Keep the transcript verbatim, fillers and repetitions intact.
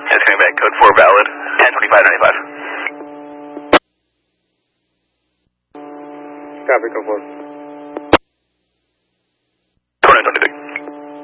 It's coming back, code four valid, ten twenty-five ninety-five. Copy, code four.